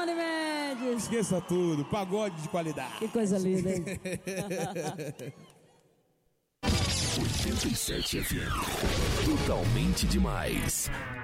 Simone Mendes. Esqueça tudo, pagode de qualidade. Que coisa linda, hein? 87 FM. Totalmente demais.